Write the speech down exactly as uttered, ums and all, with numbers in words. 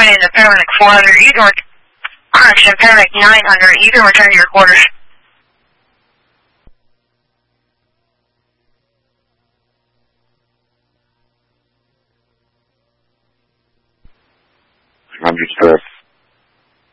coming in at Paramedic four hundred. You can return, correction, Paramedic nine hundred. You can return to your quarters. one hundred, sir.